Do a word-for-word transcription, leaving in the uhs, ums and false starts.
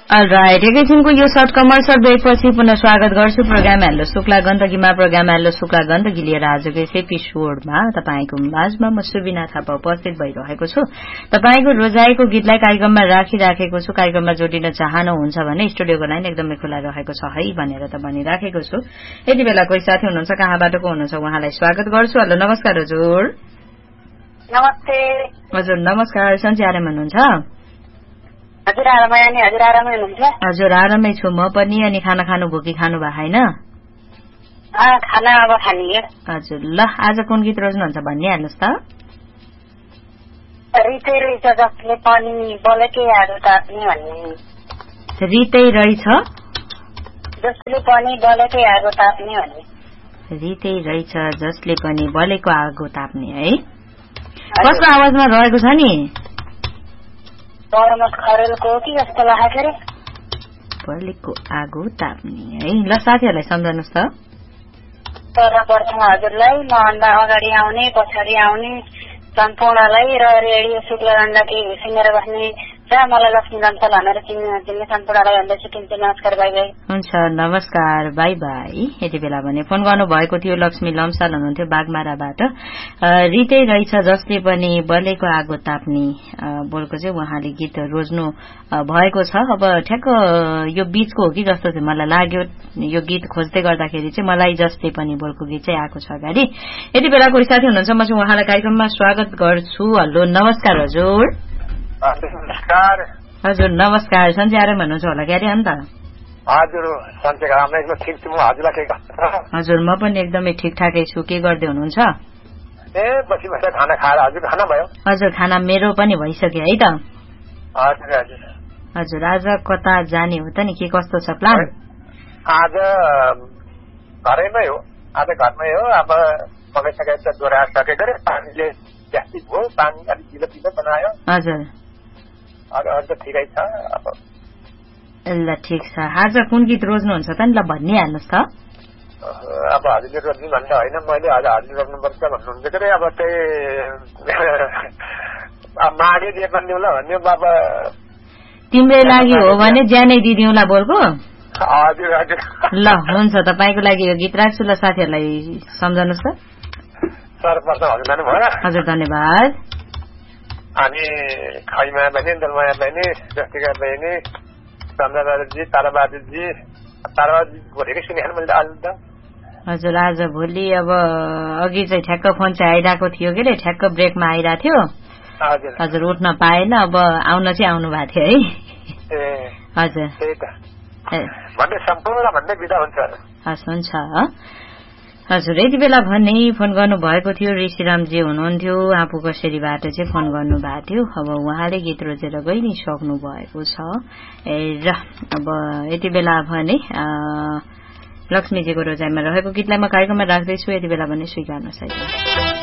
All right एकैछिनको यो short commercial ब्रेकपछि पुनः स्वागत गर्छु programme hello Shukla गण्डकीमा। Programme hello Shukla Gandaki लिएर आजको यस एपिसोडमा तपाईको माझमा म सुबिना थापा उपस्थित भइरहेको छु। तपाईको रोजाइको गीतलाई कार्यक्रममा राखिराखेको छु। कार्यक्रममा जोडिन चाहनुहुन्छ भने स्टुडियोको लाइन एकदमै खुला रहेको छ है भनेर त भनिराखेको छु। यति बेला कोही साथी हुनुहुन्छ, कहाँबाट को हुनुहुन्छ उहाँलाई स्वागत गर्छु। हेलो नमस्कार हजुर। नमस्ते हजुर नमस्कार। सन्चै आराम हुनुहुन्छ? हजुर आरामै अनि हजुर आरामै हुनुहुन्छ? हजुर आरामै छु म पनि। अनि खाना खानु भयो कि खानु भयो हैन? खाना अब खानी हो। हजुर ल आज कुन गीत रोज्नुहुन्छ भनिहाल्नुहोस् त। रितै रहेछ जसले पनि बोलेकै आगो ताप्ने भन्ने। रितै रहेछ जसले पनि बोलेकै आगो ताप्ने भन्ने। रितै रहेछ जसले पनि बोलेको आगो ताप्ने है। कसको आवाजमा रहेको छ नि? परमत खरेलको कि जस्तो लाग्यो रे। बोलेको आगो ताप्ने है। ल साथीहरूलाई सम्झाउनुहोस् त। सर्वप्रथम हजुरलाई, मभन्दा अगाडि आउने पछाडि आउने सम्पूर्णलाई र रेडियो शुक्ला गण्डकी सुनेर बस्ने र मलाई लक्ष्मी लम्साल भनेर चिन्ने सम्पूर्णलाई भन्दै छुट्टिन्छु। नमस्कार, बाई बाई। हुन्छ नमस्कार, बाई बाई। यति बेला भने फोन गर्नु भएको थियो लक्ष्मी लम्साल हुनुहुन्थ्यो बागमाराबाट। रितै रहेछ जसले पनि बोलेको आगो ताप्ने बोलको चाहिँ उहाँले गीत रोज्नु भएको छ। अब ठ्याक्क यो बीचको हो कि जस्तो चाहिँ मलाई लाग्यो। यो गीत खोज्दै गर्दाखेरि चाहिँ मलाई जसले पनि बोलको गीत चाहिँ आएको छ अगाडि। यति बेला कोही साथी हुनुहुन्छ, म चाहिँ उहाँलाई कार्यक्रममा स्वागत गर्छु। हेलो नमस्कार हजुर। नमस्कार हजुर नमस्कार। सन्चै आराम हुनुहुन्छ होला क्यारे अन्त? हजुर सन्चै आराम एकदम ठिक छु। म हजुरलाई के गर्छ? हजुर म पनि एकदमै ठिकठाकै छु। के गर्दै हुनुहुन्छ? ए बसी बसेर खाना खाएर। हजुर खाना भयो? हजुर खाना मेरो पनि भइसक्यो है त। हजुर हजुर हजुर आज कता जाने हो त नि? के कस्तो छ प्लान? आज घरैमै हो। आज घरमै हो। अब पकाइसकेर त जोरा सकेको रे पानीले प्लास्टिक हो। पानी अलिक ढिलो ढिलो बनायो। हजुर अरू अरू त ठिकै छ। अब ल ठिक छ। आज कुन गीत रोज्नुहुन्छ त नि? ल भनिहाल्नुहोस् त। अब हजुरले रोज्नु भन्दा होइन, मैले आज हजुर रोज्नुपर्छ भन्नुहुन्छ के अरे। अब चाहिँ मागे जे पनि होला भन्ने। अब तिम्रै लागि हो भने ज्यानै दिदिउँला बोलको। हजुर हजुर ल हुन्छ तपाईँको लागि यो गीत राख्छु। ल साथीहरूलाई सम्झाउनुहोस् त। सर्वप्रथम हजुर लानु भयो। हजुर धन्यवाद। अनि खैमा बहिनी, दलमाया बहिनी, जस्तिका बहिनी, चन्द्रबहादुरजी, ताराबहादुरजी। ताराबहादुरजी भोलिकै सुनेको मैले आज त। हजुर आज भोलि अब अघि चाहिँ ठ्याक्क फोन चाहिँ आइरहेको थियो के अरे, ठ्याक्क ब्रेकमा आइरहेको थियो। हजुर हजुर उठ्न पाएन। अब आउन चाहिँ आउनु भएको थियो है। ए हजुर त्यही त भन्ने सम्पूर्ण भन्ने बिदा हुन्छ। हस् हुन्छ। हजुर यति बेला भन्ने फोन गर्नु भएको थियो ऋषिरामजी हुनुहुन्थ्यो। आफू कसरीबाट चाहिँ फोन गर्नु भएको थियो। अब उहाँले गीत रोजेर गइ नै सक्नु भएको छ। ए र अब यति बेला भने लक्ष्मीजीको रोजाइमा रहेको गीतलाई म कार्यक्रममा राख्दैछु। यति बेला भने स्वीकार्नुहोस् है।